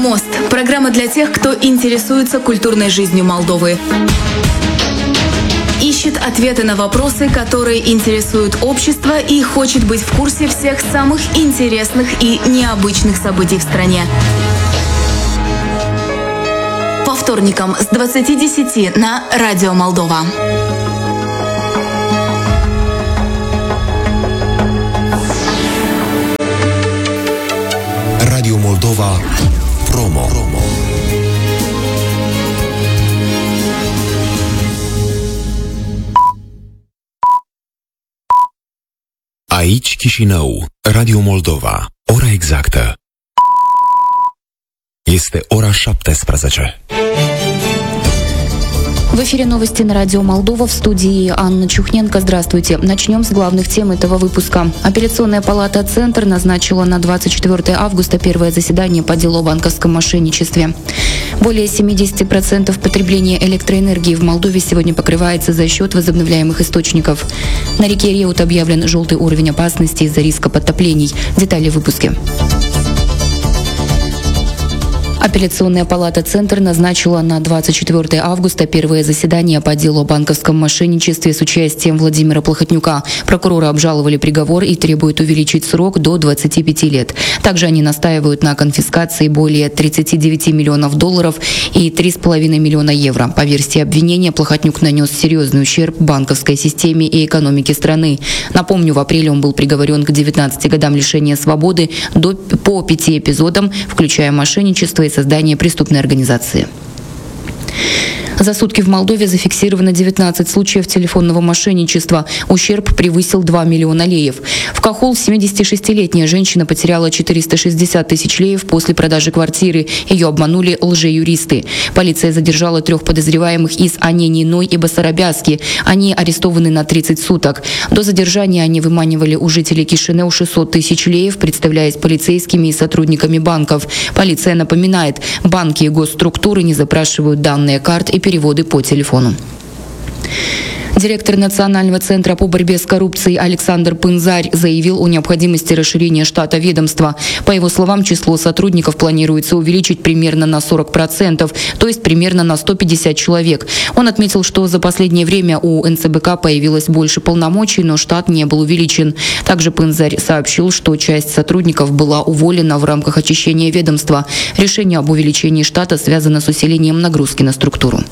Мост – программа для тех, кто интересуется культурной жизнью Молдовы. Ищет ответы на вопросы, которые интересуют общество, и хочет быть в курсе всех самых интересных и необычных событий в стране. По вторникам с 20:10 на Радио Молдова. Радио Молдова. Промо. Aici Chișinău, Radio Moldova. Ora exactă este ora 17. В эфире новости на Радио Молдова, в студии Анна Чухненко. Здравствуйте. Начнем с главных тем этого выпуска. Апелляционная палата «Центр» назначила на 24 августа первое заседание по делу о банковском мошенничестве. Более 70% потребления электроэнергии в Молдове сегодня покрывается за счет возобновляемых источников. На реке Реут объявлен желтый уровень опасности из-за риска подтоплений. Детали в выпуске. Апелляционная палата «Центр» назначила на 24 августа первое заседание по делу о банковском мошенничестве с участием Владимира Плохотнюка. Прокуроры обжаловали приговор и требуют увеличить срок до 25 лет. Также они настаивают на конфискации более 39 миллионов долларов и 3,5 миллиона евро. По версии обвинения, Плохотнюк нанес серьезный ущерб банковской системе и экономике страны. Напомню, в апреле он был приговорен к 19 годам лишения свободы по 5 эпизодам, включая мошенничество и создание преступной организации. За сутки в Молдове зафиксировано 19 случаев телефонного мошенничества. Ущерб превысил 2 миллиона леев. В Кахол 76-летняя женщина потеряла 460 тысяч леев после продажи квартиры. Ее обманули лжеюристы. Полиция задержала 3 подозреваемых из Анени, Ной и Басарабяски. Они арестованы на 30 суток. До задержания они выманивали у жителей Кишинеу 600 тысяч леев, представляясь полицейскими и сотрудниками банков. Полиция напоминает, банки и госструктуры не запрашивают данные карт и переводы по телефону. Директор Национального центра по борьбе с коррупцией Александр Пынзарь заявил о необходимости расширения штата ведомства. По его словам, число сотрудников планируется увеличить примерно на 40%, то есть примерно на 150 человек. Он отметил, что за последнее время у НЦБК появилось больше полномочий, но штат не был увеличен. Также Пынзарь сообщил, что часть сотрудников была уволена в рамках очищения ведомства. Решение об увеличении штата связано с усилением нагрузки на структуру.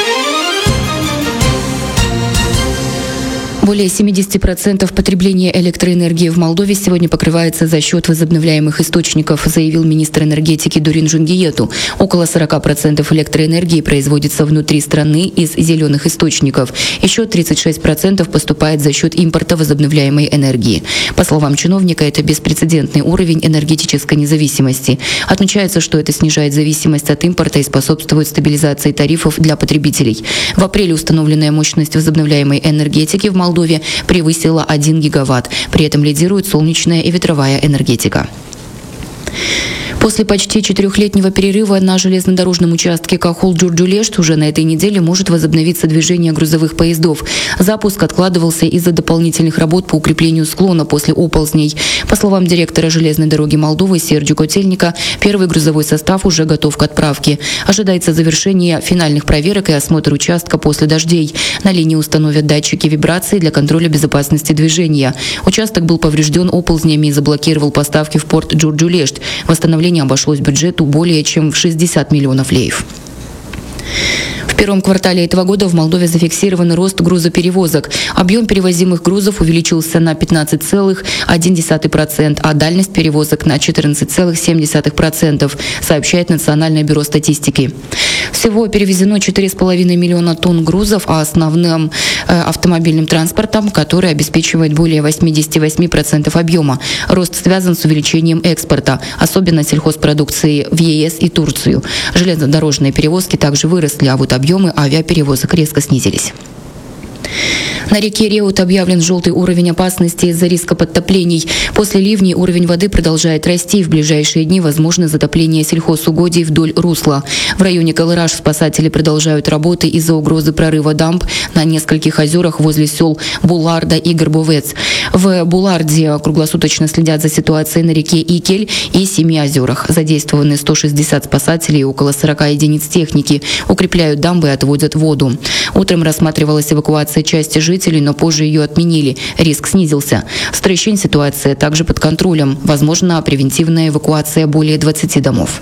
Более 70% потребления электроэнергии в Молдове сегодня покрывается за счет возобновляемых источников, заявил министр энергетики Дурин Жунгиету. Около 40% электроэнергии производится внутри страны из зеленых источников. Еще 36% поступает за счет импорта возобновляемой энергии. По словам чиновника, это беспрецедентный уровень энергетической независимости. Отмечается, что это снижает зависимость от импорта и способствует стабилизации тарифов для потребителей. В апреле установленная мощность возобновляемой энергетики в Молдове превысила 1 гигаватт. При этом лидирует солнечная и ветровая энергетика. После почти 4-летнего перерыва на железнодорожном участке Кахол-Джурджулешт уже на этой неделе может возобновиться движение грузовых поездов. Запуск откладывался из-за дополнительных работ по укреплению склона после оползней. По словам директора железной дороги Молдовы Серджио Котельника, первый грузовой состав уже готов к отправке. Ожидается завершение финальных проверок и осмотр участка после дождей. На линии установят датчики вибрации для контроля безопасности движения. Участок был поврежден оползнями и заблокировал поставки в порт Джурджулешт. Восстановление обошлось бюджету более чем в 60 миллионов леев. В первом квартале этого года в Молдове зафиксирован рост грузоперевозок. Объем перевозимых грузов увеличился на 15,1%, а дальность перевозок на 14,7%, сообщает Национальное бюро статистики. Всего перевезено 4,5 миллиона тонн грузов, а основным автомобильным транспортом, который обеспечивает более 88% объема. Рост связан с увеличением экспорта, особенно сельхозпродукции в ЕС и Турцию. Железнодорожные перевозки также выросли, а вот объемы авиаперевозок резко снизились. На реке Реут объявлен желтый уровень опасности из-за риска подтоплений. После ливней уровень воды продолжает расти. В ближайшие дни возможно затопление сельхозугодий вдоль русла. В районе Калыраш спасатели продолжают работы из-за угрозы прорыва дамб на нескольких озерах возле сел Буларда и Горбовец. В Буларде круглосуточно следят за ситуацией на реке Икель и 7 озерах. Задействованы 160 спасателей и около 40 единиц техники. Укрепляют дамбы и отводят воду. Утром рассматривалась эвакуация части жителей, но позже ее отменили. Риск снизился. В Стрыщень ситуация также под контролем. Возможна превентивная эвакуация более 20 домов.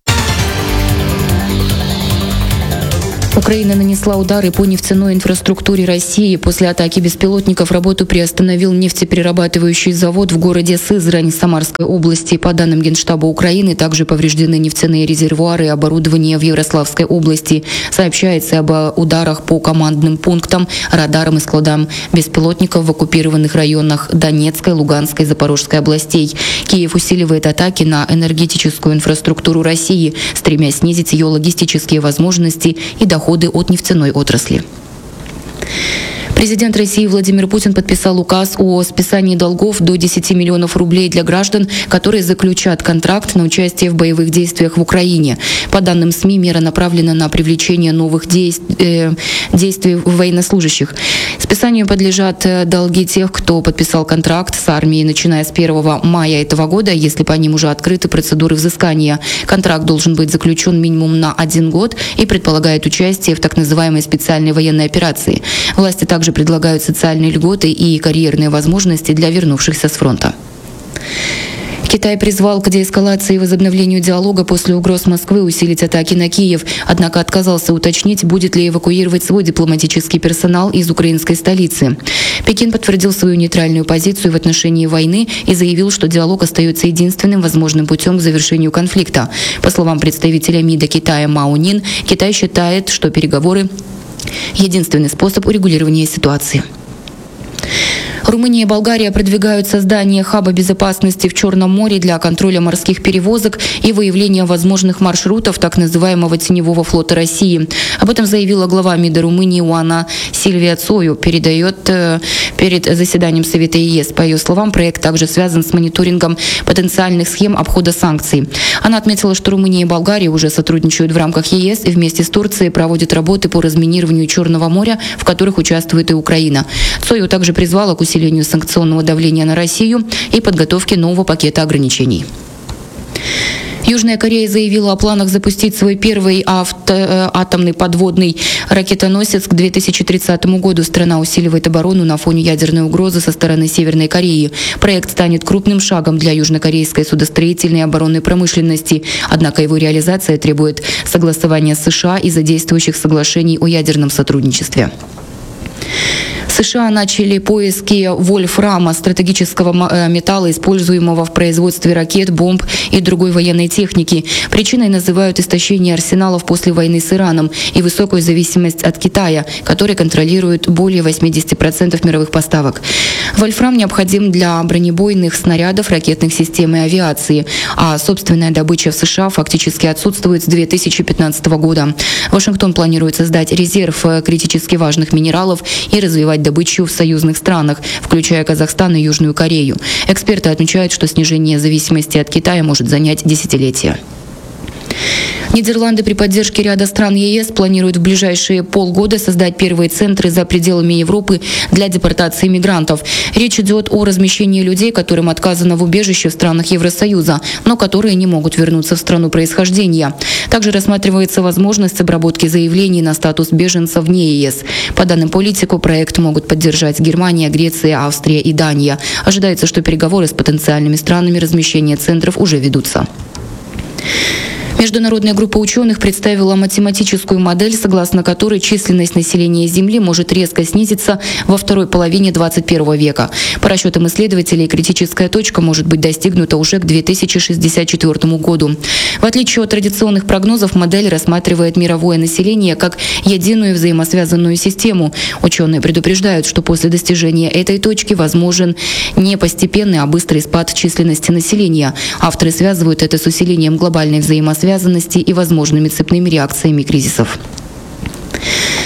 Украина нанесла удары по нефтяной инфраструктуре России. После атаки беспилотников работу приостановил нефтеперерабатывающий завод в городе Сызрань Самарской области. По данным Генштаба Украины, также повреждены нефтяные резервуары и оборудование в Ярославской области. Сообщается об ударах по командным пунктам, радарам и складам беспилотников в оккупированных районах Донецкой, Луганской, Запорожской областей. Киев усиливает атаки на энергетическую инфраструктуру России, стремясь снизить ее логистические возможности и доходы от нефтяной отрасли. Президент России Владимир Путин подписал указ о списании долгов до 10 миллионов рублей для граждан, которые заключат контракт на участие в боевых действиях в Украине. По данным СМИ, мера направлена на привлечение новых действий военнослужащих. Списанию подлежат долги тех, кто подписал контракт с армией, начиная с 1 мая этого года, если по ним уже открыты процедуры взыскания. Контракт должен быть заключен минимум на 1 год и предполагает участие в так называемой специальной военной операции. Власти также предлагают социальные льготы и карьерные возможности для вернувшихся с фронта. Китай призвал к деэскалации и возобновлению диалога после угроз Москвы усилить атаки на Киев, однако отказался уточнить, будет ли эвакуировать свой дипломатический персонал из украинской столицы. Пекин подтвердил свою нейтральную позицию в отношении войны и заявил, что диалог остается единственным возможным путем к завершению конфликта. По словам представителя МИДа Китая Мао Нин, Китай считает, что переговоры – единственный способ урегулирования ситуации. Румыния и Болгария продвигают создание хаба безопасности в Черном море для контроля морских перевозок и выявления возможных маршрутов так называемого теневого флота России. Об этом заявила глава МИДа Румынии Уана Сильвия Цою, перед заседанием Совета ЕС. По ее словам, проект также связан с мониторингом потенциальных схем обхода санкций. Она отметила, что Румыния и Болгария уже сотрудничают в рамках ЕС и вместе с Турцией проводят работы по разминированию Черного моря, в которых участвует и Украина. Цою также призвала к усилению санкционного давления на Россию и подготовке нового пакета ограничений. Южная Корея заявила о планах запустить свой первый атомный подводный ракетоносец к 2030 году. Страна усиливает оборону на фоне ядерной угрозы со стороны Северной Кореи. Проект станет крупным шагом для южнокорейской судостроительной и оборонной промышленности. Однако его реализация требует согласования с США из-за действующих соглашений о ядерном сотрудничестве. США начали поиски вольфрама, стратегического металла, используемого в производстве ракет, бомб и другой военной техники. Причиной называют истощение арсеналов после войны с Ираном и высокую зависимость от Китая, который контролирует более 80% мировых поставок. Вольфрам необходим для бронебойных снарядов, ракетных систем и авиации, а собственная добыча в США фактически отсутствует с 2015 года. Вашингтон планирует создать резерв критически важных минералов и развивать добычу в союзных странах, включая Казахстан и Южную Корею. Эксперты отмечают, что снижение зависимости от Китая может занять десятилетия. Нидерланды при поддержке ряда стран ЕС планируют в ближайшие полгода создать первые центры за пределами Европы для депортации мигрантов. Речь идет о размещении людей, которым отказано в убежище в странах Евросоюза, но которые не могут вернуться в страну происхождения. Также рассматривается возможность обработки заявлений на статус беженца вне ЕС. По данным Политико, проект могут поддержать Германия, Греция, Австрия и Дания. Ожидается, что переговоры с потенциальными странами размещения центров уже ведутся. Международная группа ученых представила математическую модель, согласно которой численность населения Земли может резко снизиться во второй половине 21 века. По расчетам исследователей, критическая точка может быть достигнута уже к 2064 году. В отличие от традиционных прогнозов, модель рассматривает мировое население как единую взаимосвязанную систему. Ученые предупреждают, что после достижения этой точки возможен не постепенный, а быстрый спад численности населения. Авторы связывают это с усилением глобальной взаимосвязанности и возможными цепными реакциями кризисов.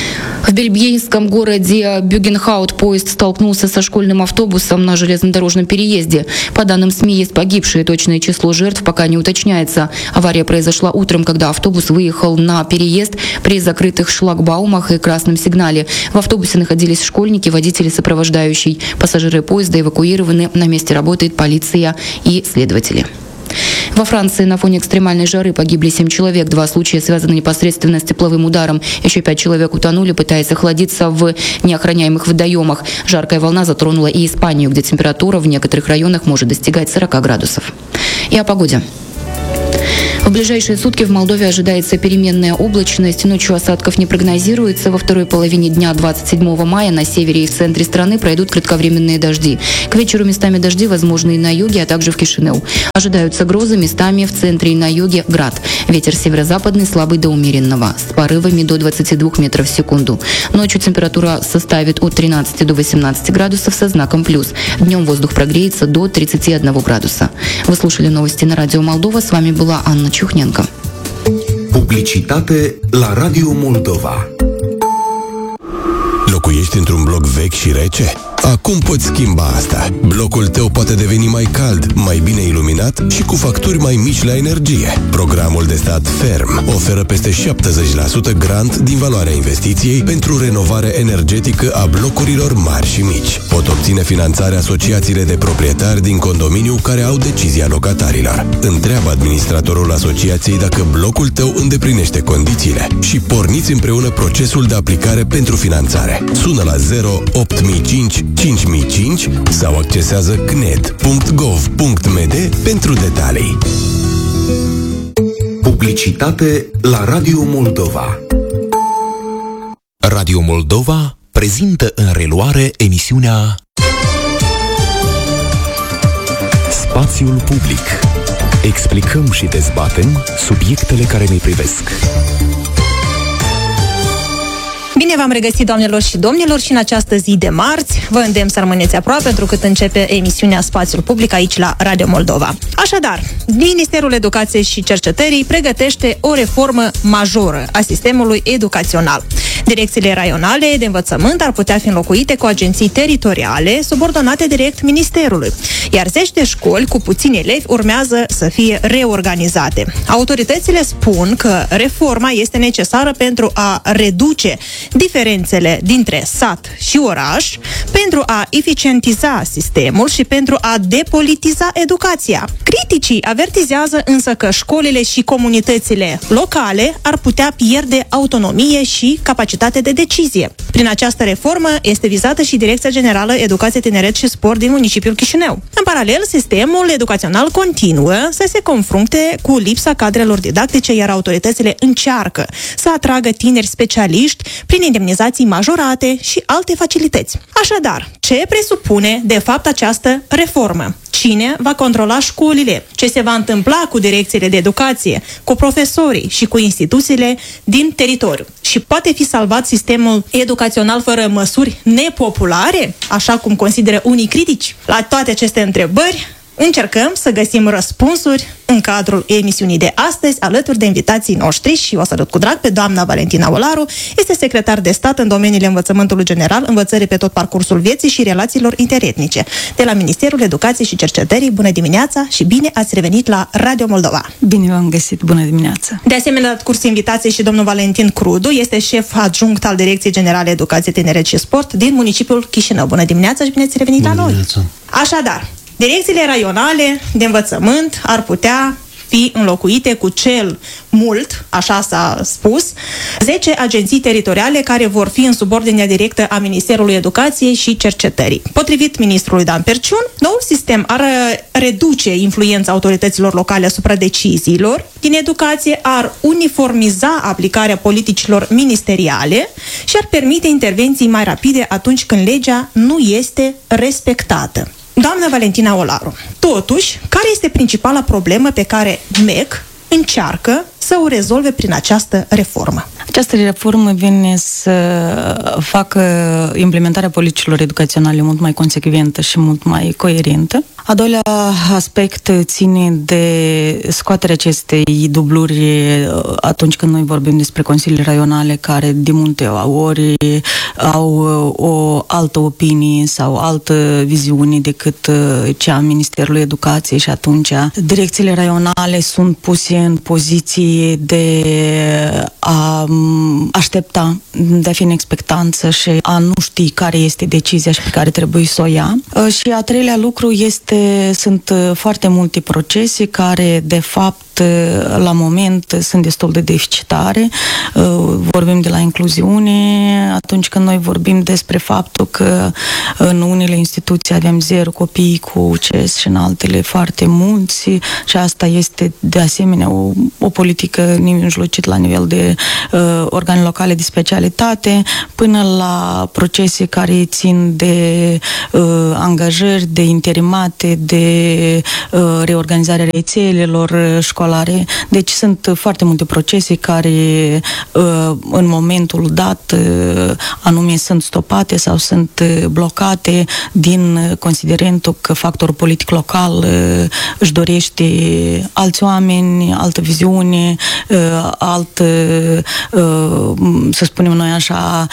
В бельгийском городе Бюгенхаут поезд столкнулся со школьным автобусом на железнодорожном переезде. По данным СМИ, есть погибшие. Точное число жертв пока не уточняется. Авария произошла утром, когда автобус выехал на переезд при закрытых шлагбаумах и красном сигнале. В автобусе находились школьники, водители, сопровождающий. Пассажиры поезда эвакуированы. На месте работает полиция и следователи. Во Франции на фоне экстремальной жары погибли 7 человек. 2 случая связаны непосредственно с тепловым ударом. Еще 5 человек утонули, пытаясь охладиться в неохраняемых водоемах. Жаркая волна затронула и Испанию, где температура в некоторых районах может достигать 40 градусов. И о погоде. В ближайшие сутки в Молдове ожидается переменная облачность. Ночью осадков не прогнозируется. Во второй половине дня 27 мая на севере и в центре страны пройдут кратковременные дожди. К вечеру местами дожди возможны и на юге, а также в Кишинеу. Ожидаются грозы, местами в центре и на юге град. Ветер северо-западный слабый до умеренного, с порывами до 22 метров в секунду. Ночью температура составит от 13 до 18 градусов со знаком плюс. Днем воздух прогреется до 31 градуса. Вы слушали новости на Радио Молдова. С вами была Анна Ciuhnenко. Publicitate la Radio Moldova. Locuiești într-un bloc vechi și rece? Acum poți schimba asta. Blocul tău poate deveni mai cald, mai bine iluminat și cu facturi mai mici la energie. Programul de stat Ferm oferă peste 70% grant din valoarea investiției pentru renovare energetică a blocurilor mari și mici. Pot obține finanțarea asociațiile de proprietari din condominiu care au decizia locatarilor. Întreabă administratorul asociației dacă blocul tău îndeplinește condițiile și porniți împreună procesul de aplicare pentru finanțare. Sună la 08005 5005 sau accesează cned.gov.md pentru detalii. Publicitate la Radio Moldova. Radio Moldova prezintă în reluare emisiunea Spațiul public. Explicăm și dezbatem subiectele care ne privesc. Bine v-am regăsit, doamnelor și domnilor, și în această zi de marți. Vă îndemn să rămâneți aproape, pentru că începe emisiunea Spațiul Public aici la Radio Moldova. Așadar, Ministerul Educației și Cercetării pregătește o reformă majoră a sistemului educațional. Direcțiile raionale de învățământ ar putea fi înlocuite cu agenții teritoriale subordonate direct Ministerului, iar 10 de școli cu puțini elevi urmează să fie reorganizate. Autoritățile spun că reforma este necesară pentru a reduce diferențele dintre sat și oraș, pentru a eficientiza sistemul și pentru a depolitiza educația. Criticii avertizează însă că școlile și comunitățile locale ar putea pierde autonomie și capacitate de decizie. Prin această reformă este vizată și Direcția Generală Educație, Tineret și Sport din municipiul Chișinău. În paralel, sistemul educațional continuă să se confrunte cu lipsa cadrelor didactice, iar autoritățile încearcă să atragă tineri specialiști prin indemnizații majorate și alte facilități. Așadar, ce presupune de fapt această reformă? Cine va controla școlile? Ce se va întâmpla cu direcțiile de educație, cu profesorii și cu instituțiile din teritoriu? Și poate fi salvat sistemul educațional fără măsuri nepopulare, așa cum consideră unii critici? La toate aceste întrebări încercăm să găsim răspunsuri în cadrul emisiunii de astăzi, alături de invitații noștri, și o salut cu drag pe doamna Valentina Olaru, este secretar de stat în domeniile învățământului general, învățării pe tot parcursul vieții și relațiilor interetnice de la Ministerul Educației și Cercetării. Bună dimineața și bine ați revenit la Radio Moldova! Bine v-am găsit, bună dimineața! De asemenea, la curs invitației și domnul Valentin Crudu, este șef adjunct al Direcției Generale Educație, Tineret și Sport din municipiul Chișinău. Bună dimineața și bine ați revenit la noi! Așadar, direcțiile raionale de învățământ ar putea fi înlocuite cu cel mult, așa s-a spus, 10 agenții teritoriale care vor fi în subordinea directă a Ministerului Educației și Cercetării. Potrivit ministrului Dan Perciun, noul sistem ar reduce influența autorităților locale asupra deciziilor din educație, ar uniformiza aplicarea politicilor ministeriale și ar permite intervenții mai rapide atunci când legea nu este respectată. Doamna Valentina Olaru, totuși, care este principala problemă pe care MEC încearcă să o rezolve prin această reformă? Această reformă vine să facă implementarea politicilor educaționale mult mai consecventă și mult mai coerentă. A doilea aspect ține de scoaterea acestei dubluri atunci când noi vorbim despre consiliile raionale care de multe ori au o altă opinie sau altă viziune decât cea a Ministerului Educației și atunci direcțiile raionale sunt puse în poziție de a aștepta, de a fi în expectanță și a nu ști care este decizia și pe care trebuie să o ia. Și a treilea lucru sunt foarte multe procese care, de fapt, la moment sunt destul de deficitare. Vorbim de la incluziune atunci când noi vorbim despre faptul că în unele instituții avem 0 copii cu CES și în altele foarte mulți și asta este de asemenea o politică nemijlocit la nivel de organe locale de specialitate, până la procese care țin de angajări, de interimate, de reorganizarea rețelelor școlare. Deci sunt foarte multe procese care în momentul dat anume sunt stopate sau sunt blocate din considerentul că factorul politic local își dorește alți oameni, altă viziune, să spunem noi așa,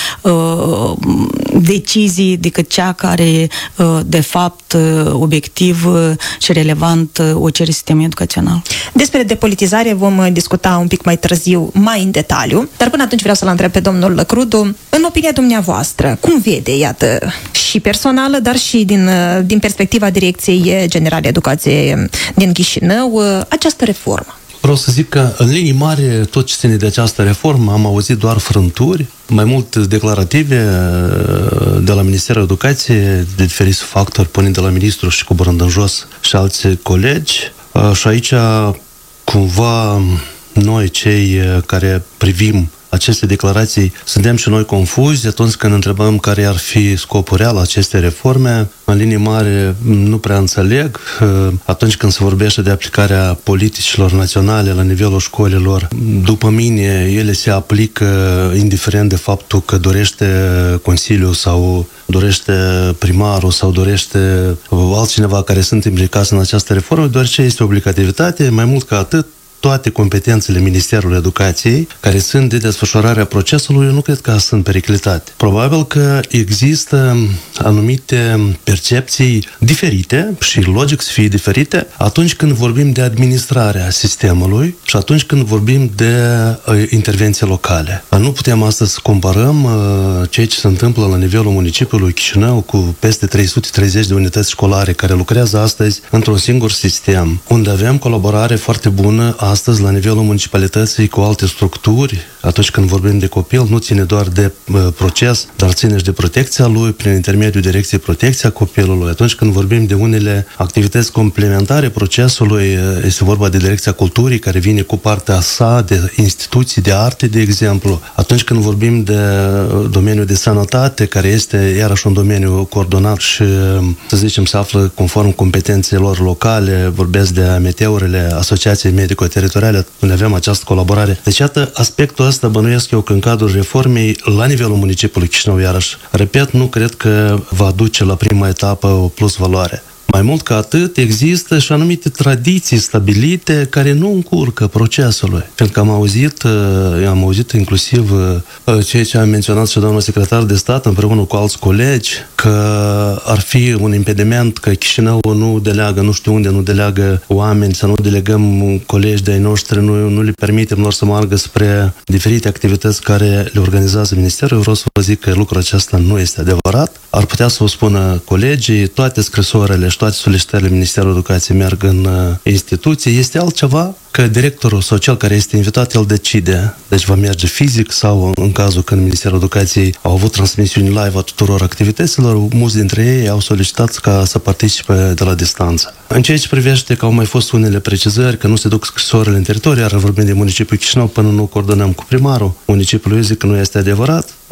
decizii decât cea care de fapt obiectiv și relevant o cere sistemul educațional. Despre depolitizare vom discuta un pic mai târziu, mai în detaliu, dar până atunci vreau să-l întreb pe domnul Lăcrudu. În opinia dumneavoastră, cum vede, iată, și personală, dar și din perspectiva Direcției Generale Educației din Chișinău, această reformă? Vreau să zic că, în linii mari, tot ce ține de această reformă, am auzit doar frânturi, mai mult declarative de la Ministerul Educației, de diferiți factori, pornind de la ministru și coborând în jos și alți colegi. Și aici, cumva, noi, cei care privim aceste declarații, suntem și noi confuzi atunci când întrebăm care ar fi scopul real acestei reforme. În linii mari nu prea înțeleg. Atunci când se vorbește de aplicarea politicilor naționale la nivelul școlilor, după mine, ele se aplică indiferent de faptul că dorește Consiliul sau dorește primarul sau dorește altcineva care sunt implicați în această reformă, deoarece este obligativitate, mai mult ca atât, toate competențele Ministerului Educației care sunt de desfășurarea procesului, eu nu cred că sunt periclitate. Probabil că există anumite percepții diferite și logic să fie diferite atunci când vorbim de administrarea sistemului și atunci când vorbim de intervenții locale. Nu putem astăzi să comparăm ceea ce se întâmplă la nivelul municipiului Chișinău cu peste 330 de unități școlare care lucrează astăzi într-un singur sistem, unde avem colaborare foarte bună astăzi la nivelul municipalității cu alte structuri. Atunci când vorbim de copil, nu ține doar de proces, dar ține și de protecția lui prin intermediul Direcției Protecția Copilului. Atunci când vorbim de unele activități complementare procesului, este vorba de Direcția Culturii, care vine cu partea sa de instituții de arte, de exemplu. Atunci când vorbim de domeniul de sănătate, care este iarăși un domeniu coordonat și, să zicem, se află conform competențelor locale, vorbesc de AMT-urile, Asociației Medico-Teritoriale, unde avem această colaborare. Deci, iată, aspectul ăsta bănuiesc eu că în cadrul reformei, la nivelul municipiului Chișinău, iarăși, repet, nu cred că va duce la prima etapă o plus valoare. Mai mult ca atât, există și anumite tradiții stabilite care nu încurcă procesului. Pentru că am auzit inclusiv ceea ce a menționat și doamna secretar de stat împreună cu alți colegi, că ar fi un impediment că Chișinău nu deleagă, nu știu unde, nu deleagă oameni, să nu delegăm colegi de-ai noștri, nu le permitem lor să meargă spre diferite activități care le organizează Ministerul. Vreau să vă zic că lucrul acesta nu este adevărat. Ar putea să o spună colegii, toate scrisorile și toate solicitările Ministerului Educației merg în instituție. Este altceva că directorul sau cel care este invitat, el decide. Deci va merge fizic sau, în cazul când Ministerul Educației au avut transmisiuni live a tuturor activităților, mulți dintre ei au solicitat ca să participe de la distanță. În ceea ce privește că au mai fost unele precizări, că nu se duc scrisorile în teritoriu, iar vorbim de municipiul Chișinău până nu coordonăm cu primarul municipiului, eu zic că nu este adevărat.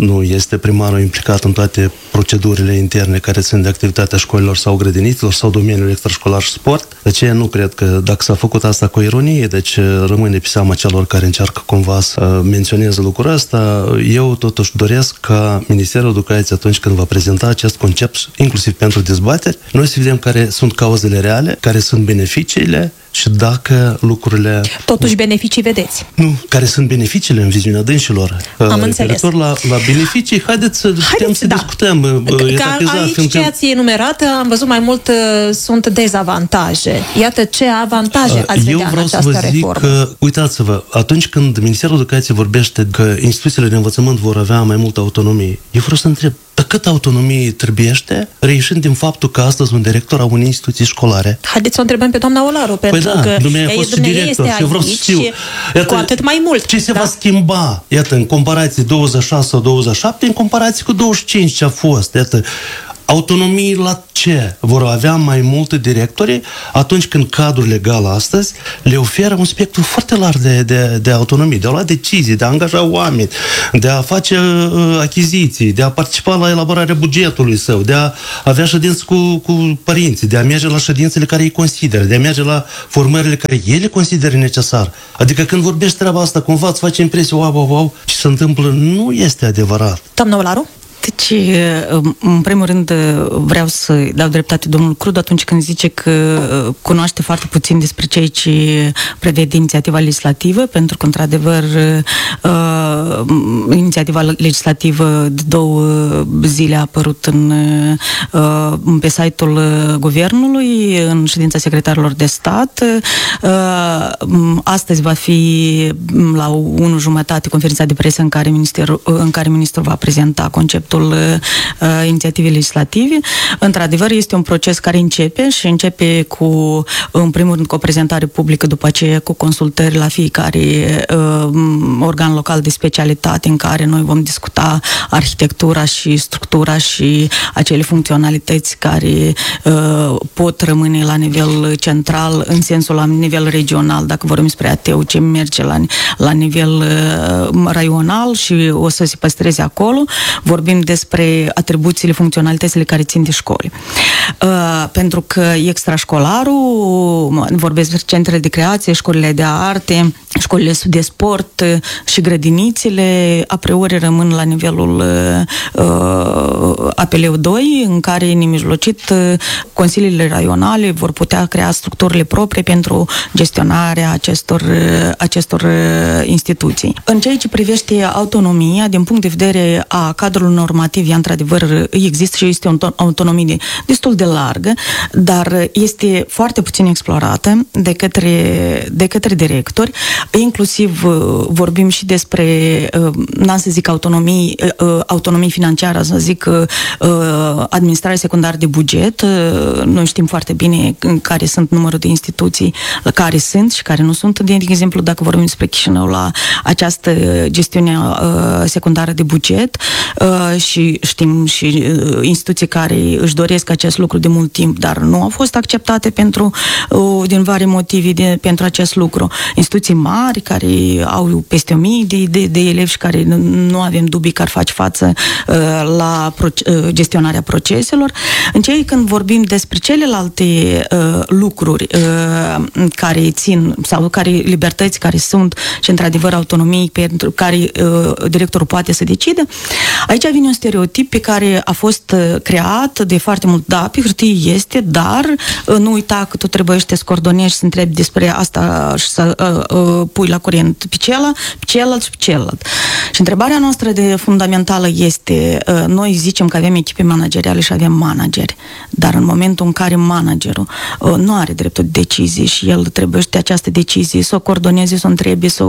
nu este primarul implicat în toate procedurile interne care țin de activitatea școlilor sau grădiniților sau domeniul extrașcolar și sport. De aceea nu cred că dacă s-a făcut asta cu ironie, deci rămâne pe seama celor care încearcă cumva să menționeze lucrul ăsta. Eu totuși doresc ca Ministerul Educației, atunci când va prezenta acest concept, inclusiv pentru dezbateri, noi să vedem care sunt cauzele reale, care sunt beneficiile și dacă lucrurile... Totuși beneficii vedeți. Nu, care sunt beneficiile în viziunea dânșilor. Am înțeles. La beneficii, haideți să discutăm Aici ce ați enumerat, am văzut mai mult sunt dezavantaje. Iată ce avantaje ați vedea în această reformă. Că, uitați-vă, atunci când Ministerul Educației vorbește că instituțiile de învățământ vor avea mai multă autonomie, eu vreau să întreb, cât autonomie trebuiește, reișind din faptul că astăzi un director a unei instituții școlare? Haideți să o întrebăm pe doamna Olaru, pentru că a fost și director și eu vreau să știu. Iată, cu atât mai mult. Ce se va schimba, iată, în comparație 26 sau 27, în comparație cu 25 ce a fost, iată, autonomii la ce? Vor avea mai multe directori atunci când cadrul legal astăzi le oferă un spectru foarte larg de autonomie, de a lua decizii, de a angaja oameni, de a face achiziții, de a participa la elaborarea bugetului său, de a avea ședințe cu părinții, de a merge la ședințele care îi consideră, de a merge la formările care ele consideră necesar. Adică când vorbești treaba asta, cumva îți face impresia, wow, ce se întâmplă, nu este adevărat. Doamna Olaru? Deci, în primul rând, vreau să dau dreptate domnul Crud atunci când zice că cunoaște foarte puțin despre ceea ce prevede inițiativa legislativă, pentru că, într-adevăr, inițiativa legislativă de 2 zile a apărut pe site-ul Guvernului, în ședința secretarilor de stat. Astăzi va fi la 1:30 conferința de presă în care ministrul va prezenta conceptul inițiativei legislative. Într-adevăr, este un proces care începe cu, în primul rând, cu o prezentare publică, după aceea cu consultări la fiecare organ local de specialitate în care noi vom discuta arhitectura și structura și acele funcționalități care pot rămâne la nivel central, în sensul la nivel regional, dacă vorbim despre ATU, ce merge la nivel raional și o să se păstreze acolo. Vorbim despre atribuțiile, funcționalitățile care țin de școli. Pentru că extrașcolarul, vorbesc despre centrele de creație, școlile de arte, școlile de sport și grădinițele, a priori rămân la nivelul APL 2, în care nemijlocit consiliile raionale vor putea crea structurile proprii pentru gestionarea acestor instituții. În ceea ce privește autonomia, din punct de vedere a cadrului normativ, ea într-adevăr există și este o autonomie destul de largă, dar este foarte puțin explorată de către directori, inclusiv vorbim și despre, n-am să zic autonomie financiară, să zic administrare secundară de buget. Noi știm foarte bine care sunt numărul de instituții care sunt și care nu sunt. De exemplu, dacă vorbim despre Chișinău, la această gestiune secundară de buget, și știm și instituții care își doresc acest lucru de mult timp, dar nu au fost acceptate din vari motive pentru acest lucru. Instituții mari care au peste 1000 de elevi și care nu avem dubii că ar face față la gestionarea proceselor. În cei când vorbim despre celelalte lucruri care țin sau libertăți care sunt și într-adevăr autonomii pentru care directorul poate să decide, aici vine un stereotip pe care a fost creat de foarte mult. Da, pe hârtie este, dar nu uita că tu trebuie să te scordonești, să întrebi despre asta și să pui la curent pe celălalt și pe celălalt. Și întrebarea noastră fundamentală este, noi zicem că avem echipe manageriale și avem manageri, dar în momentul în care managerul nu are dreptul de decizie și el trebuie de această decizie să o coordoneze, să o întrebi, să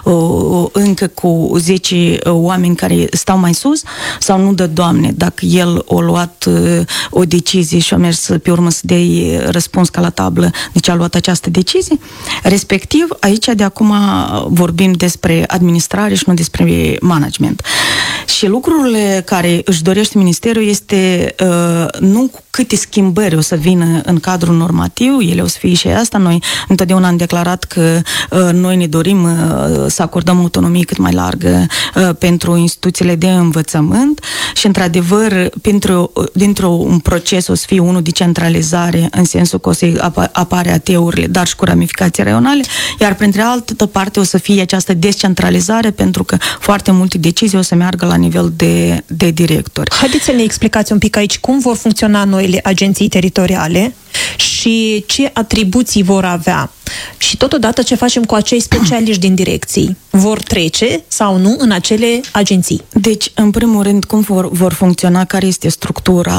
încă cu 10 oameni care stau mai sus, sau nu dă, Doamne, dacă el a luat o decizie și a mers pe urmă să dea răspuns ca la tablă, deci a luat această decizie. Respectiv, aici de acum vorbim despre administrare și nu despre management. Și lucrurile care își dorește Ministerul este nu câte schimbări o să vină în cadrul normativ, ele o să fie și asta. Noi întotdeauna am declarat că noi ne dorim să acordăm autonomie cât mai largă pentru instituțiile de învățământ și, într-adevăr, dintr-un proces o să fie unul de centralizare, în sensul că o să apare AT-urile, dar și cu ramificații raionale, iar printre altă parte o să fie această descentralizare, pentru că foarte multe decizii o să meargă la nivel de directori. Haideți să ne explicați un pic aici cum vor funcționa noile agenții teritoriale și ce atribuții vor avea. Și totodată ce facem cu acei specialiști din direcții? Vor trece sau nu în acele agenții? Deci, în primul rând, cum vor funcționa, care este structura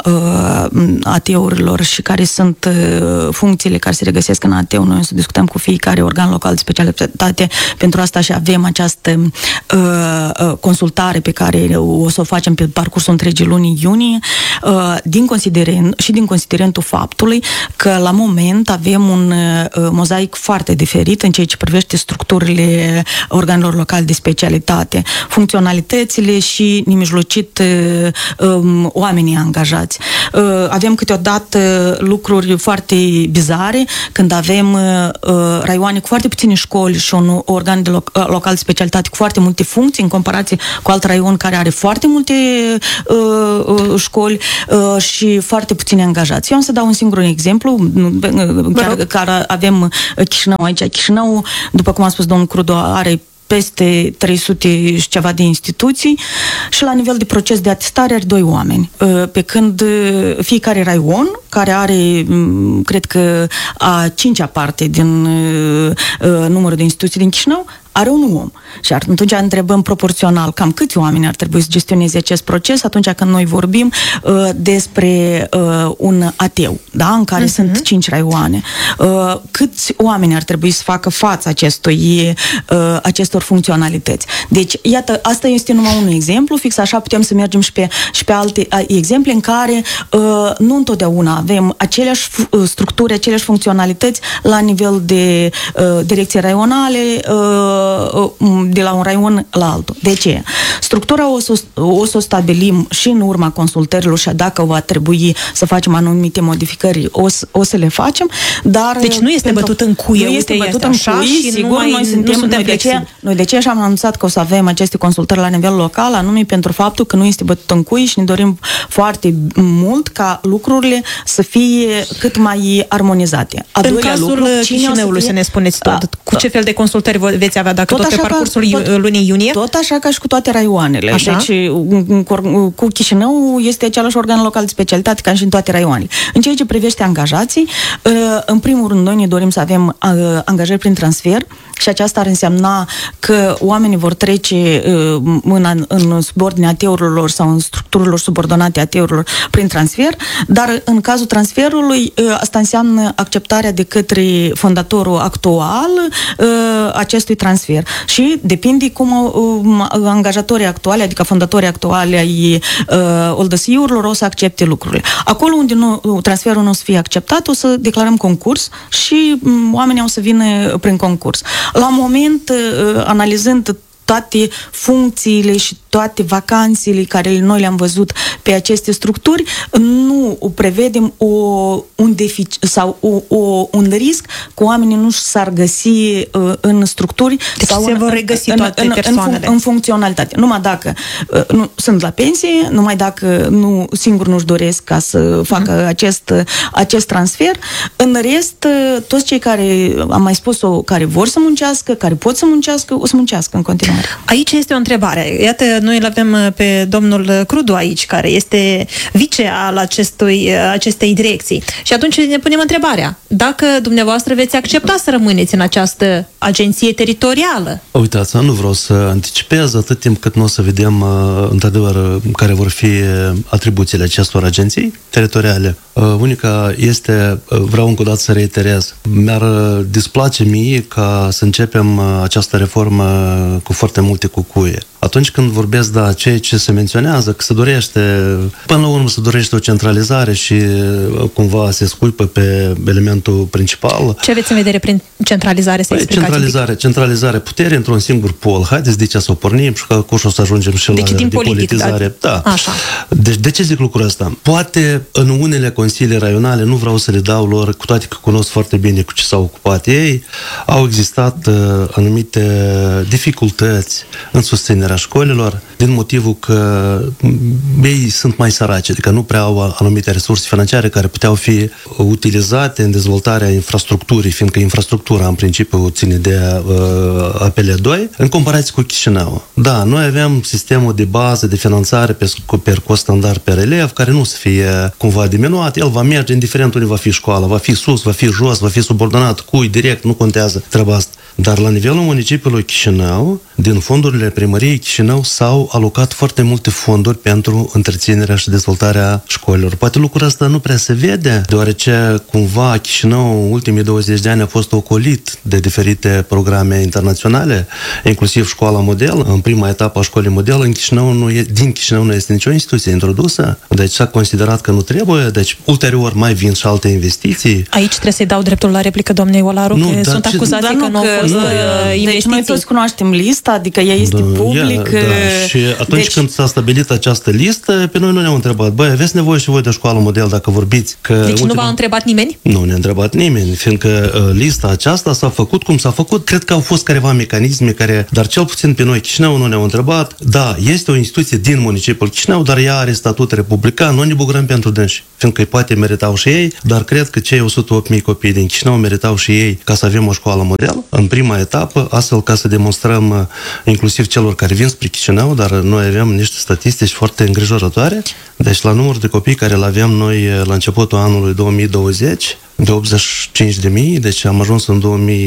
AT-urilor și care sunt funcțiile care se regăsesc în AT-ul. Noi o să discutăm cu fiecare organ local de specialitate. Pentru asta și avem această consultare pe care o să o facem pe parcursul întregii lunii iunie, din considerentul faptului că la moment avem un mozaic foarte diferit în ceea ce privește structurile organelor locale de specialitate, funcționalitățile și nemijlocit oamenii angajați. Avem câteodată lucruri foarte bizare când avem raioane cu foarte puține școli și un organ local de specialitate cu foarte multe funcții în comparație cu alt raion care are foarte multe școli și foarte puțini angajați. Eu am să dau un singur exemplu, care avem Chișinău aici. Chișinău, după cum a spus domnul Crudu, are peste 300 și ceva de instituții și la nivel de proces de atestare are 2 oameni. Pe când fiecare raion, care are, cred că, a 5-a parte din numărul de instituții din Chișinău, are un om. Și atunci întrebăm proporțional cam câți oameni ar trebui să gestioneze acest proces atunci când noi vorbim despre un AT-ul, da? În care sunt 5 raioane. Câți oameni ar trebui să facă față acestor funcționalități. Deci, iată, asta este numai un exemplu, fix așa putem să mergem și pe alte exemple în care nu întotdeauna avem aceleași structuri, aceleași funcționalități la nivel de direcție raionale, de la un raion la altul. De ce? Structura o să o stabilim și în urma consultărilor și dacă va trebui să facem anumite modificări, o să le facem, dar... Deci nu este bătut în cuie, nu este bătut în cuie, și sigur, noi de ce am anunțat că o să avem aceste consultări la nivel local, anume pentru faptul că nu este bătut în cuie și ne dorim foarte mult ca lucrurile să fie cât mai armonizate. În cazul Chișinăului, să ne spuneți cu ce fel de consultări veți avea, dacă tot pe parcursul lunii iunie? Tot așa ca și cu toate raioanele. Așa? Deci, cu Chișinău este același organ local de specialitate ca și în toate raioanele. În ceea ce privește angajații, în primul rând, noi ne dorim să avem angajări prin transfer și aceasta ar însemna că oamenii vor trece în subordinea AT-urilor sau în structurilor subordonate AT-urilor prin transfer, dar în cazul transferului asta înseamnă acceptarea de către fondatorul actual acestui transfer și depinde cum angajatorii actuali, adică fondatorii actuali ai oldăsiurilor o să accepte lucrurile. Acolo unde transferul nu o să fie acceptat, o să declarăm concurs și oamenii o să vină prin concurs. La moment, analizând toate funcțiile și toate vacanțele care noi le-am văzut pe aceste structuri, nu prevedem un deficit sau un risc că oamenii nu s-ar găsi în structuri deci sau se vor regăsi toate persoanele. În funcționalitate. Numai dacă nu sunt la pensie, numai dacă singur nu-și doresc ca să facă acest transfer. În rest, toți cei care, am mai spus-o, care vor să muncească, care pot să muncească, o să muncească în continuare. Aici este o întrebare. Iată, noi îl avem pe domnul Crudu aici, care este vice al acestei direcții. Și atunci ne punem întrebarea, dacă dumneavoastră veți accepta să rămâneți în această agenție teritorială? Uitați, nu vreau să anticipez atât timp cât nu o să vedem într-adevăr care vor fi atribuțiile acestor agenții teritoriale. Unica este, vreau încă o dată să reiterez, mi-ar displace mie ca să începem această reformă cu foarte multe cucuie. Atunci când vorbesc, da, ceea ce se menționează, că se dorește, până la urmă se dorește o centralizare și cumva se sculpă pe elementul principal. Ce aveți în vedere prin centralizare? Să explicați centralizare puterii într-un singur pol. Haideți de ce să o pornim și că o să ajungem și la depolitizare. Da. Așa. Deci de ce zic lucrul ăsta? Poate în unele consilii raionale, nu vreau să le dau lor, cu toate că cunosc foarte bine cu ce s-au ocupat ei, au existat anumite dificultăți în susținerea școlilor, din motivul că ei sunt mai săraci, adică nu prea au anumite resurse financiare care puteau fi utilizate în dezvoltarea infrastructurii, fiindcă infrastructura în principiu ține de APL2, în comparație cu Chișinău. Da, noi aveam sistemul de bază de finanțare pe cost standard per elev, care nu să fie cumva diminuat, el va merge indiferent unde va fi școala, va fi sus, va fi jos, va fi subordonat, cui, direct, nu contează treaba asta. Dar la nivelul municipiului Chișinău, din fondurile primăriei Chișinău s-au alocat foarte multe fonduri pentru întreținerea și dezvoltarea școlilor. Poate lucrul ăsta nu prea se vede, deoarece cumva Chișinău ultimii 20 de ani a fost ocolit de diferite programe internaționale, inclusiv școala model. În prima etapă a școlii model, din Chișinău nu este nicio instituție introdusă, deci s-a considerat că nu trebuie, deci ulterior mai vin și alte investiții. Aici trebuie să-i dau dreptul la replică doamnei Olaru, că sunt acuzații că nu au fost investiții. Deci noi toți cunoaștem lista, adică ea este public. Și atunci când s-a stabilit această listă, pe noi nu ne-au întrebat, băi, aveți nevoie și voi de școală model dacă vorbiți? Deci nu v-a întrebat nimeni? Nu ne-a întrebat nimeni, fiindcă lista aceasta s-a făcut cum s-a făcut. Cred că au fost careva mecanisme care, dar cel puțin pe noi Chișinău nu ne-au întrebat. Da, este o instituție din municipiul Chișinău, dar ea are statut republican, nu ne bucurăm pentru dânsi, fiindcă poate meritau și ei, dar cred că cei 108.000 copii din Chișinău meritau și ei ca să avem o școală model în prima etapă, astfel ca să demonstrăm inclusiv celor care vin spre Chișinău, dar noi avem niște statistici foarte îngrijorătoare. Deci la numărul de copii care îl aveam noi la începutul anului 2020, de 85.000, deci am ajuns în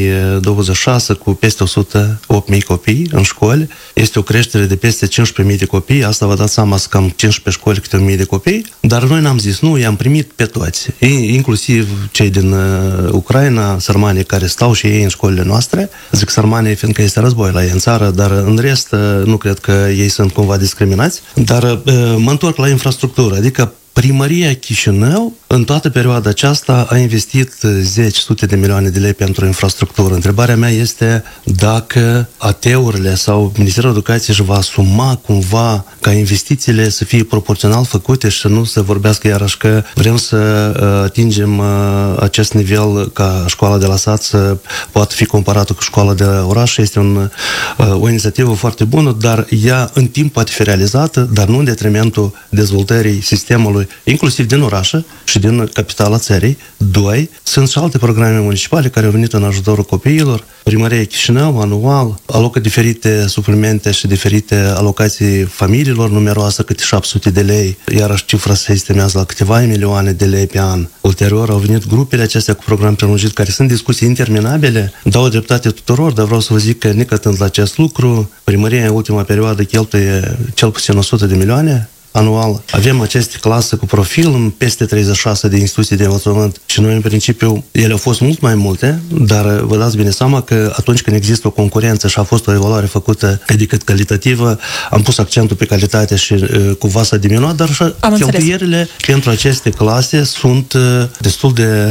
2026 cu peste 108.000 copii în școli. Este o creștere de peste 15.000 de copii, asta vă dați seama, cam 15 școli câte 1.000 de copii, dar noi n-am zis nu, i-am primit pe toți, inclusiv cei din Ucraina, sărmanii care stau și ei în școlile noastre. Zic sărmanii fiindcă este război la ei în țară, dar în rest nu cred că ei sunt cumva discriminați. Dar mă întorc la infrastructură, adică Primăria Chișinău, în toată perioada aceasta, a investit sute de milioane de lei pentru infrastructură. Întrebarea mea este dacă AT-urile sau Ministerul Educației își va asuma cumva ca investițiile să fie proporțional făcute și să nu se vorbească iarăși că vrem să atingem acest nivel ca școala de la sat să poată fi comparată cu școala de oraș. Este o inițiativă foarte bună, dar ea în timp poate fi realizată, dar nu în detrimentul dezvoltării sistemului inclusiv din orașă și din capitala țării. 2. Sunt și alte programe municipale care au venit în ajutorul copiilor. Primăria Chișinău, anual, alocă diferite suplimente și diferite alocații familiilor numeroase, câte 700 de lei, iarăși cifra se estimează la câteva milioane de lei pe an. Ulterior au venit grupele acestea cu program prelungit, care sunt discuții interminabile, dau dreptate tuturor, dar vreau să vă zic că necătând la acest lucru, primăria în ultima perioadă cheltuie cel puțin 100 de milioane anual. Avem aceste clase cu profil în peste 36 de instituții de învățământ și noi, în principiu, ele au fost mult mai multe, dar vă dați bine seama că atunci când există o concurență și a fost o evaluare făcută cât calitativă, am pus accentul pe calitate și cumva s-a diminuat, dar și cheltuierile pentru aceste clase sunt destul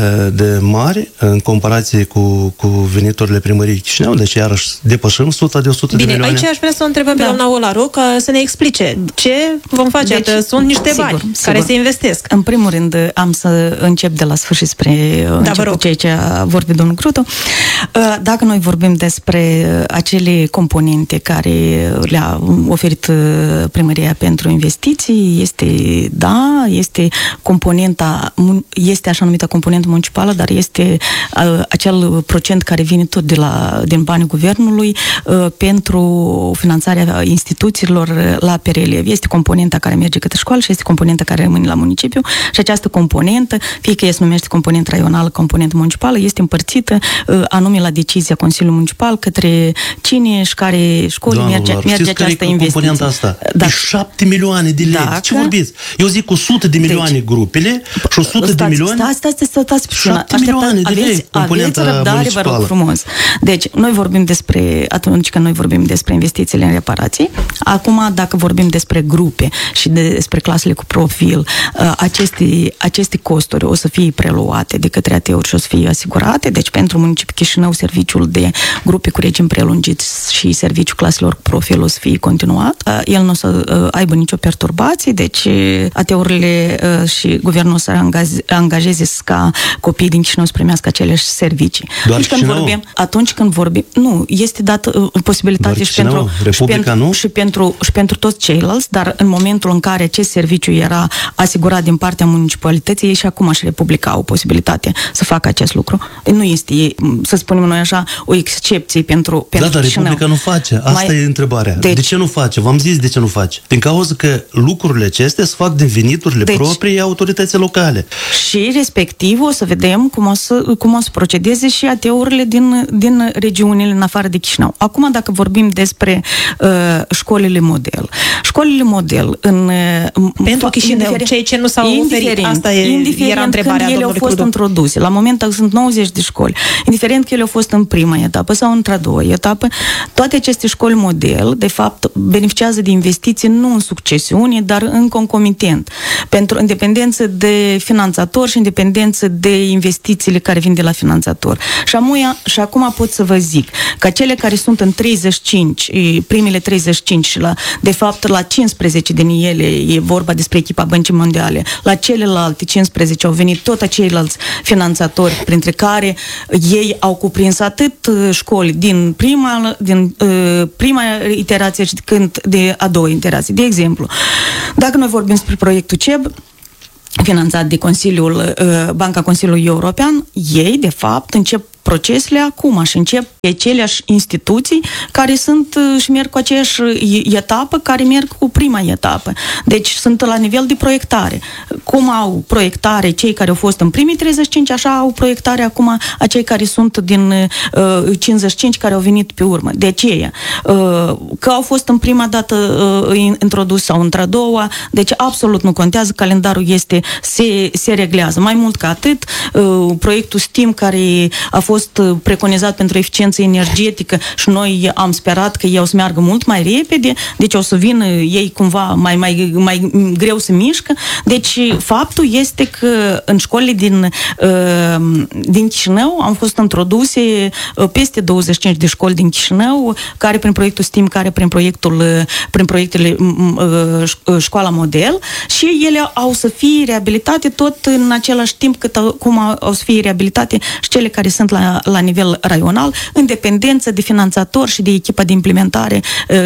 de mari în comparație cu veniturile primăriei Chișinău, deci iarăși depășim 100 de milioane. Bine, aici aș vrea să o întrebăm pe doamna Olaru ca să ne explice ce vom face. Deci, sunt niște bani care se investesc. În primul rând, am să încep de la sfârșit spre ceea ce a vorbit domnul Crutu. Dacă noi vorbim despre acele componente care le-a oferit primăria pentru investiții, este componenta, este așa numită componentă municipală, dar este acel procent care vine tot din banii guvernului pentru finanțarea instituțiilor la per elev. Este componenta care merge către școală și este componenta care rămâne la municipiu și această componentă, fie că se numește componentă raională, componentă municipală, este împărțită anume la decizia Consiliului Municipal către cine și care școli merge această investiție. Asta? Da. E 7 milioane de lei. De ce vorbiți? Eu zic 100 de milioane grupele și 100 de milioane... Stați puțin. 7 milioane de lei componenta răbdare, vă rog frumos. Deci, noi vorbim atunci când noi vorbim despre investițiile în reparații, acum dacă vorbim despre grupe și despre clasele cu profil, aceste costuri o să fie preluate de către AT-uri și o să fie asigurate. Deci, pentru municipiul Chișinău, serviciul de grupe cu regim prelungit și serviciul claselor cu profil o să fie continuat. El nu o să aibă nicio perturbație, deci AT-urile și guvernul o să angajeze ca copiii din Chișinău să primească aceleași servicii. Atunci când vorbim, nu, este dată posibilitate și pentru toți ceilalți, dar în momentul în care acest serviciu era asigurat din partea municipalității, ei și acum și Republica au posibilitate să facă acest lucru. Nu este, să spunem noi așa, o excepție pentru dar Chișinău. Republica nu face. Asta e întrebarea. De ce nu face? V-am zis de ce nu face. Din cauza că lucrurile acestea se fac din veniturile proprii autorității locale. Și respectiv o să vedem cum o să procedeze și AT-urile din regiunile în afară de Chișinău. Acum, dacă vorbim despre școlile model. Școlile model pentru Chișinău, cei ce nu s-au oferit, asta era întrebarea când ele au fost introduse. La momentul sunt 90 de școli. Indiferent că ele au fost în prima etapă sau într-a doua etapă, toate aceste școli model, de fapt, beneficiază de investiții nu în succesiune, dar în concomitent. Pentru independență de finanțator și independență de investițiile care vin de la finanțator. Și acum pot să vă zic că cele care sunt în 35, primele 35 și de fapt la 15 din ele e vorba despre echipa Băncii Mondiale, la celelalte 15 au venit tot ceilalți finanțatori, printre care ei au cuprins atât școli din prima iterație și de a doua iterație. De exemplu, dacă noi vorbim despre proiectul CEB, finanțat de Banca Consiliului European, ei, de fapt, încep procesele acum și încep aceleași instituții care sunt și merg cu aceeași etapă, care merg cu prima etapă. Deci sunt la nivel de proiectare. Cum au proiectare cei care au fost în primii 35, așa au proiectare acum a cei care sunt din 55 care au venit pe urmă. De aceea, că au fost în prima dată introdus sau într-a doua, deci absolut nu contează, calendarul se reglează. Mai mult ca atât, proiectul STEAM care a fost preconizat pentru eficiență energetică și noi am sperat că ei o să meargă mult mai repede, deci o să vină ei cumva mai greu să mișcă. Deci faptul este că în școlile din Chișinău au fost introduse peste 25 de școli din Chișinău, care prin proiectul STEAM, care prin proiectele Școala Model, și ele au să fie reabilitate tot în același timp cum au să fie reabilitate și cele care sunt la nivel raional, în dependență de finanțator și de echipa de implementare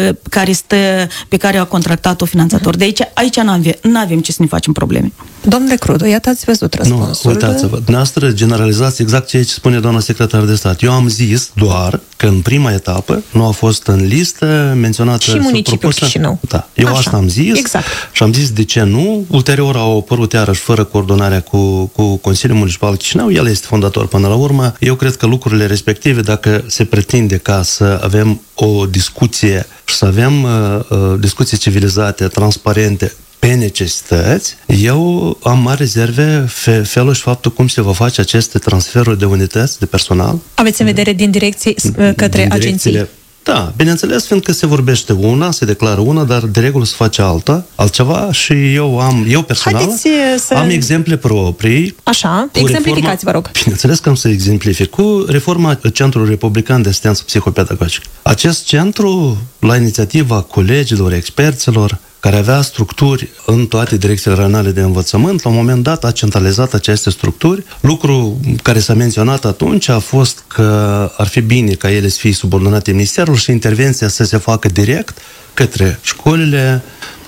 pe care a contractat-o finanțator. De aici nu avem ce să ne facem probleme. Domnule Crudu, iată, ați văzut răspunsul. Nu, uitați-vă, dumneavoastră generalizați exact ceea ce spune doamna secretar de stat. Eu am zis doar că în prima etapă nu a fost în listă menționată și municipiul Chișinău. Da, eu asta am zis. Exact. Și am zis de ce nu. Ulterior au apărut iarăși fără coordonarea cu Consiliul Municipal Chișinău. El este fondator până la urmă. Eu cred că lucrurile respective, dacă se pretinde ca să avem o discuție și să avem discuții civilizate, transparente, pe necesități, eu am mari rezerve felul și faptul cum se va face aceste transferuri de unități de personal. Aveți în vedere din direcție către agenții? Da, bineînțeles, fiindcă se vorbește una, se declară una, dar de regulă se face altceva și eu personal am exemple proprii. Așa, exemplificați, vă rog. Bineînțeles că am să exemplific cu reforma Centrului Republican de Asistență Psihopedagogică. Acest centru, la inițiativa colegilor, experților, care avea structuri în toate direcțiile raionale de învățământ, la un moment dat a centralizat aceste structuri. Lucru care s-a menționat atunci a fost că ar fi bine ca ele să fie subordonate ministerului și intervenția să se facă direct către școlile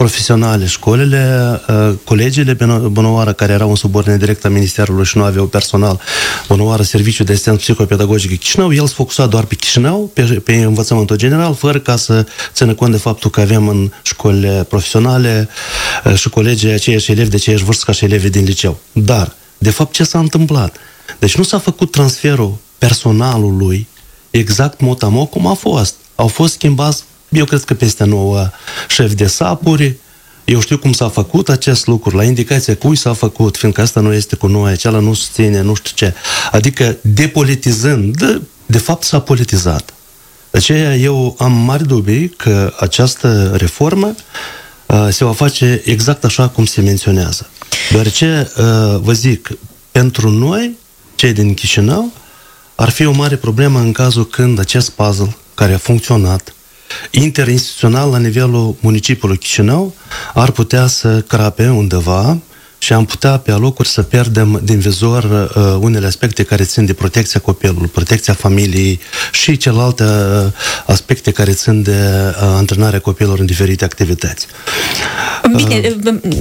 profesionale, școlile, colegiile Bunăoară, care erau în subordine directă a Ministerului și nu aveau personal, Bunăoară, Serviciul de Asistență Psihopedagogică Chișinău, el se focusa doar pe Chișinău, pe învățământul general, fără ca să țină cont de faptul că avem în școlile profesionale și colegii aceiași elevi de aceeași vârstă ca și elevii din liceu. Dar, de fapt, ce s-a întâmplat? Deci nu s-a făcut transferul personalului exact mot-a-mot cum a fost. Au fost schimbați, eu cred că peste 9 șefi de sapuri. Eu știu cum s-a făcut acest lucru, la indicația cui s-a făcut, fiindcă asta nu este cu noi, acela nu susține, nu știu ce. Adică depolitizând, de fapt s-a politizat. De aceea eu am mari dubii că această reformă se va face exact așa cum se menționează. Deoarece, vă zic, pentru noi, cei din Chișinău, ar fi o mare problemă în cazul când acest puzzle, care a funcționat interinstituțional la nivelul municipiului Chișinău, ar putea să crape undeva și am putea pe alocuri să pierdem din vizor unele aspecte care țin de protecția copilului, protecția familiei și celelalte aspecte care țin de antrenarea copilor în diferite activități. Bine,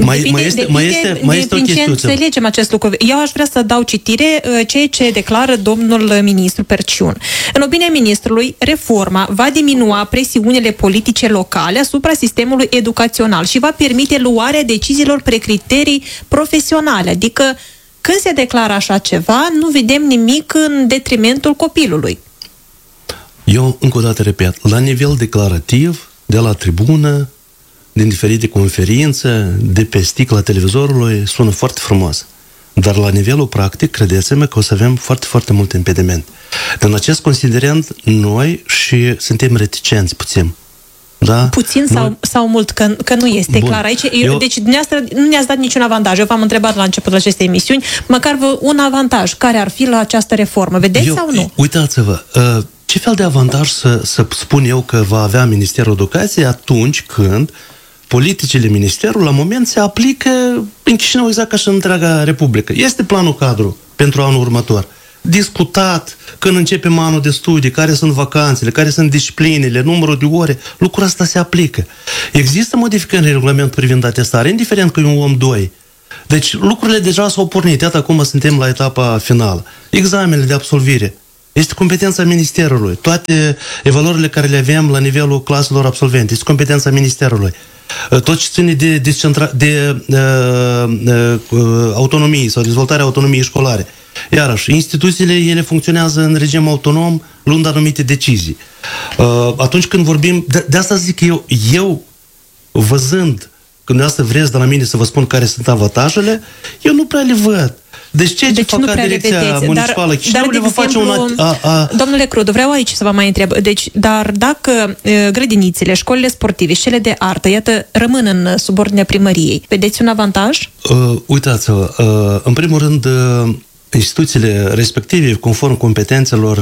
mai este o chestiune. Înțelegem acest lucru. Eu aș vrea să dau citire ceea ce declară domnul ministru Perciun. În opinia ministrului, reforma va diminua presiunile politice locale asupra sistemului educațional și va permite luarea deciziilor pe criterii profesionale. Adică, când se declară așa ceva, nu vedem nimic în detrimentul copilului. Eu, încă o dată repet, la nivel declarativ, de la tribună, din diferite conferințe, de pe sticla televizorului, sună foarte frumos. Dar la nivelul practic, credeți-mă că o să avem foarte, foarte multe impedimente. În acest considerent, noi și suntem reticenți puțin. Da? Puțin sau mult, că nu este clar aici. Deci dumneavoastră nu ne-ați dat niciun avantaj. Eu v-am întrebat la începutul acestei emisiuni, măcar un avantaj. Care ar fi la această reformă? Vedeți sau nu? Uitați-vă, ce fel de avantaj să spun eu că va avea Ministerul Educației atunci când politicile Ministerului la moment se aplică în Chișinău exact ca și în întreaga Republică. Este planul cadru pentru anul următor. Discutat când începem anul de studii, care sunt vacanțele, care sunt disciplinele, numărul de ore, lucrul ăsta se aplică. Există modificări în regulament privind atestare, indiferent că e un om 2. Deci lucrurile deja s-au pornit, iată acum suntem la etapa finală. Examenele de absolvire. Este competența Ministerului. Toate evaluările care le avem la nivelul claselor absolvente, este competența Ministerului. Tot ce ține de autonomie sau dezvoltarea autonomiei școlare. Iarăși, instituțiile, ele funcționează în regim autonom, luând anumite decizii. Atunci când vorbim, de asta zic eu văzând, când dumneavoastră vreți de la mine să vă spun care sunt avantajele, eu nu prea le văd. Deci ce fac Direcția Municipală Chișinău le va face Domnule Crudu, vreau aici să vă mai întreb. Dar dacă grădinițele, școlile sportive și cele de artă, iată, rămân în subordinea primăriei, vedeți un avantaj? Uitați-vă, în primul rând, instituțiile respective, conform competențelor,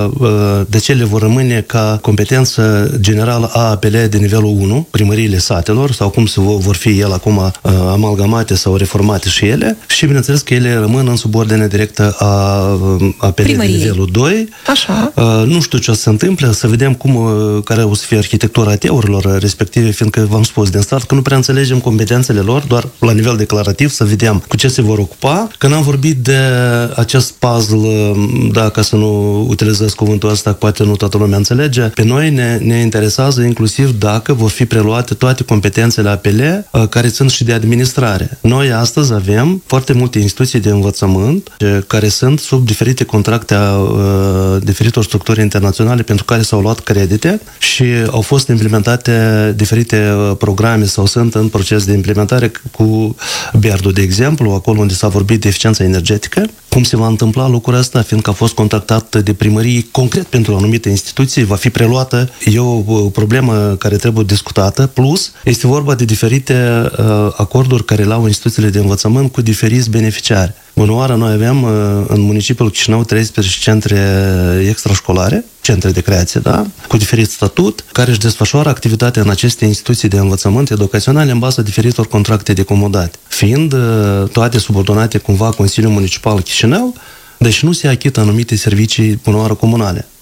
de ce le vor rămâne ca competență generală a APL de nivelul 1, primăriile satelor, sau cum se vor fi ele acum amalgamate sau reformate și ele, și bineînțeles că ele rămân în subordine directă a APL de nivelul 2. Așa. Nu știu ce o să se întâmple, să vedem care o să fie arhitectura AT-urilor respective, fiindcă v-am spus din start că nu prea înțelegem competențele lor, doar la nivel declarativ, să vedem cu ce se vor ocupa. Când am vorbit de acest puzzle, da, ca să nu utilizez cuvântul ăsta, poate nu toată lumea înțelege, pe noi ne interesează inclusiv dacă vor fi preluate toate competențele APL care țin și de administrare. Noi astăzi avem foarte multe instituții de învățământ care sunt sub diferite contracte a diferitor structuri internaționale pentru care s-au luat credite și au fost implementate diferite programe sau sunt în proces de implementare cu BERD-ul, de exemplu, acolo unde s-a vorbit de eficiență energetică. Cum se va întâmpla lucrul ăsta, fiindcă a fost contactat de primării concret pentru o anumită instituție, va fi preluată. E o problemă care trebuie discutată, plus este vorba de diferite acorduri care le au instituțiile de învățământ cu diferiți beneficiari. Bunăoară, noi avem în municipiul Chișinău 13 centre extrașcolare, centre de creație, da? Cu diferit statut, care își desfășoară activitatea în aceste instituții de învățământ educaționale în baza diferitor contracte de comodat, fiind toate subordonate cumva Consiliul Municipal Chișinău, deci nu se achită anumite servicii Bunăoară comunale.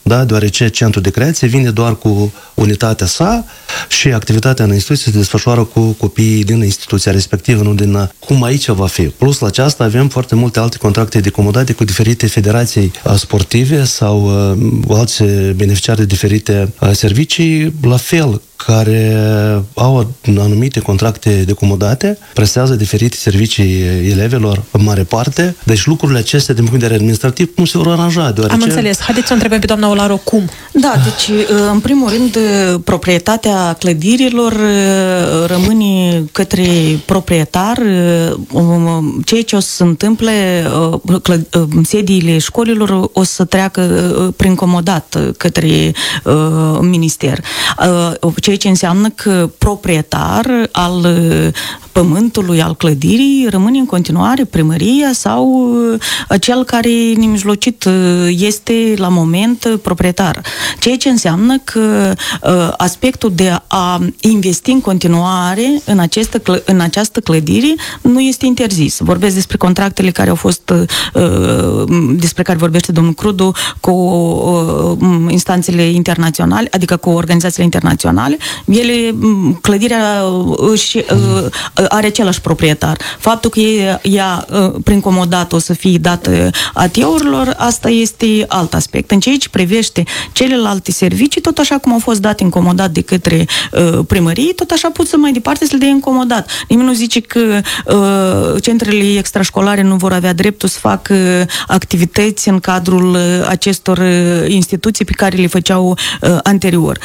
da? Deoarece centrul de creație vine doar cu unitatea sa și activitatea în instituție se desfășoară cu copiii din instituția respectivă, nu din cum aici va fi. Plus la aceasta avem foarte multe alte contracte de comodate cu diferite federații sportive sau alți beneficiari de diferite servicii, la fel, care au anumite contracte de comodate, prestează diferite servicii elevilor în mare parte. Deci lucrurile acestea, din punct de vedere administrativ, nu se vor aranja, deoarece... Am înțeles. Haideți să o întrebăm pe doamna Olaru cum. Da, deci, în primul rând, proprietatea clădirilor rămâne către proprietar. Ceea ce o să se întâmple, sediile școlilor o să treacă prin comodat către minister. Ceea ce înseamnă că proprietar al pământului, al clădirii, rămâne în continuare primăria sau cel care nemijlocit este la moment proprietar. Ceea ce înseamnă că aspectul de a investi în continuare în această clădire nu este interzis. Vorbesc despre contractele care au fost despre care vorbește domnul Crudu cu instanțele internaționale, adică cu organizațiile internaționale. Clădirea are același proprietar. Faptul că ea prin comodat o să fie dată AT-urilor, asta este alt aspect. În ceea ce privește celelalte servicii, tot așa cum au fost date în comodat de către primărie, tot așa pot să mai departe să le dea în comodat. Nimeni nu zice că centrele extrașcolare nu vor avea dreptul să facă activități în cadrul acestor instituții pe care le făceau anterior.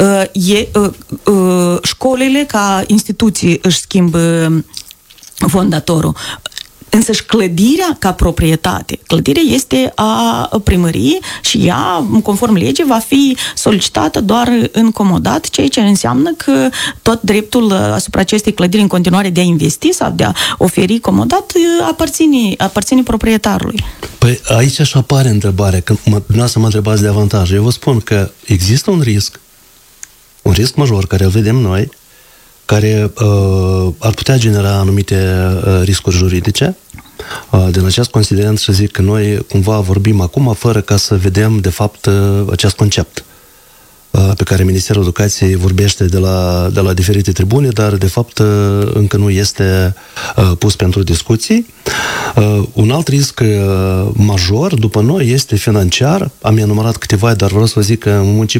Școlile ca instituții își schimbă fondatorul. Însăși clădirea ca proprietate, clădirea este a primăriei și ea, conform legii, va fi solicitată doar în comodat, ceea ce înseamnă că tot dreptul asupra acestei clădiri în continuare de a investi sau de a oferi comodat aparține proprietarului. Păi aici așa apare întrebarea, când dumneavoastră mă întrebați de avantaje. Eu vă spun că există un risc major care îl vedem noi, care ar putea genera anumite riscuri juridice. Din acest considerent să zic că noi cumva vorbim acum fără ca să vedem de fapt acest concept pe care Ministerul Educației vorbește de la diferite tribune, dar de fapt încă nu este pus pentru discuții. Un alt risc major după noi este financiar. Am enumerat câteva, dar vreau să vă zic că în